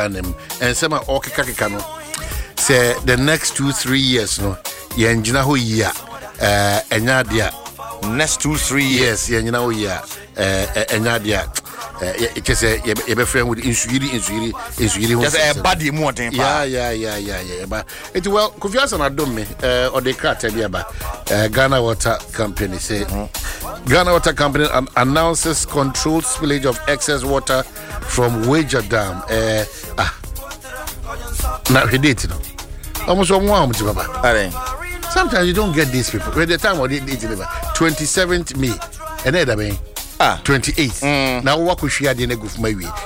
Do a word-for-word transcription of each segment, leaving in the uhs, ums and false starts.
Banem and some Okeka Kekano. Say the next two, three years, no, Yanjina ho year, uh, Enyadia. Next two, three years, Yanjina ho year, uh, Enyadia. It is a friend with insuri, insuri, insuri. Just a body more than yeah, yeah, yeah, yeah, yeah. But it well, Kufias and Adome, uh, or the cat, uh, Ghana Water Company say mm-hmm. Ghana Water Company an- announces controlled spillage of excess water from Wager Dam. Uh, ah, now he did, you know. Almost one more, Baba. Sometimes you don't get these people. When the time of the twenty-seventh of May, and then I mean. Ah, twenty-eighth. Mm. Now what could she add in a goof my way?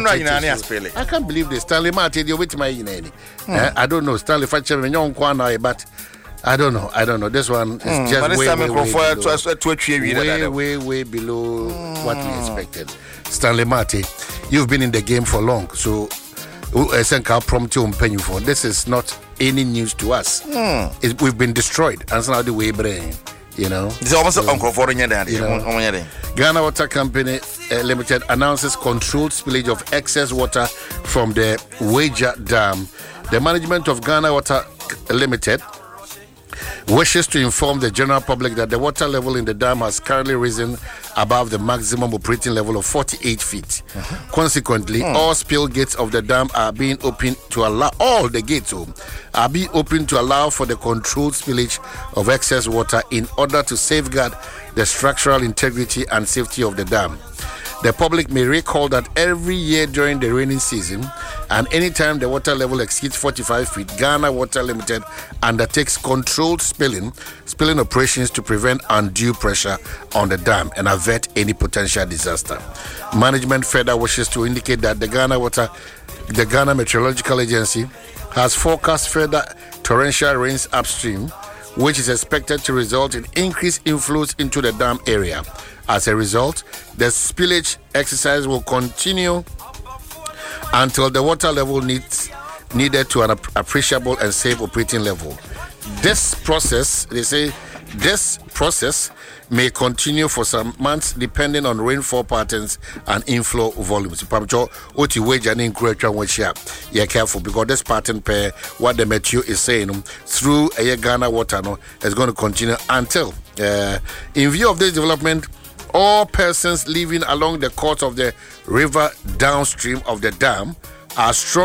I can't believe this. Stanley Martin, you're with my in I don't know. Stanley Fatcher and young Kwana, but I don't know. I don't know. This one is mm. just way, way, way, below, way, way, way below mm. what we expected. Stanley Martin, you've been in the game for long, so I think I'll prompt you on penny for this is not any news to us. Mm. It, we've been destroyed. And now the way brain. You know, it's almost so, Uncle for you know, Ghana Water Company uh, Limited announces controlled spillage of excess water from the Wager Dam. The management of Ghana Water Limited wishes to inform the general public that the water level in the dam has currently risen above the maximum operating level of forty-eight feet. Uh-huh. Consequently, hmm. all spill gates of the dam are being opened to allow all the gates oh, are being opened to allow for the controlled spillage of excess water in order to safeguard the structural integrity and safety of the dam. The public may recall that every year during the rainy season and anytime the water level exceeds forty-five feet, Ghana Water Limited undertakes controlled spilling, spilling operations to prevent undue pressure on the dam and avert any potential disaster. Management further wishes to indicate that the Ghana Water, the Ghana Meteorological Agency has forecast further torrential rains upstream, which is expected to result in increased inflows into the dam area. As a result, the spillage exercise will continue until the water level needs needed to an appreciable and safe operating level. This process, they say, this process may continue for some months depending on rainfall patterns and inflow volumes. You're careful because this pattern pair, what the Meteo is saying, through a Ghana Water no, is going to continue until, uh, in view of this development, all persons living along the course of the river downstream of the dam are strong